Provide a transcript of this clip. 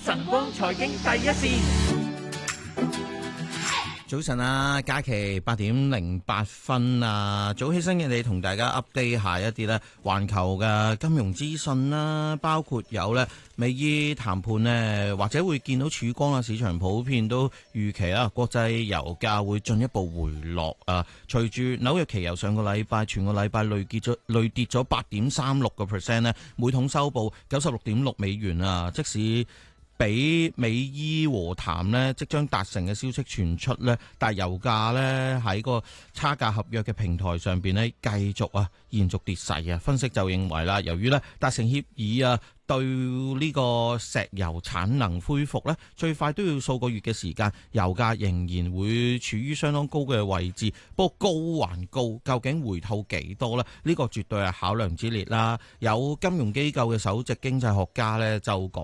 晨光財經第一線。 早晨啊，假期8:08啊，早起身嘅你同大家 update 下一啲咧環球嘅金融資訊啦，包括有咧美伊談判咧，或者會見到曙光啦。市場普遍都預期啦，國際油價會進一步回落啊。隨住紐約期油上個禮拜全個禮拜累跌咗8.36%咧，每桶收報$96.6啊，即使比美伊和談呢即將達成嘅消息傳出呢，但係油價呢喺個差價合約嘅平台上邊呢繼續延續跌勢啊。分析就認為啦，由於呢達成協議啊，對呢個石油產能恢復呢最快都要數個月嘅時間，油價仍然會處於相當高嘅位置。不過高還高，究竟回吐幾多呢？呢個絕對係考量之列啦。有金融機構嘅首席經濟學家呢就講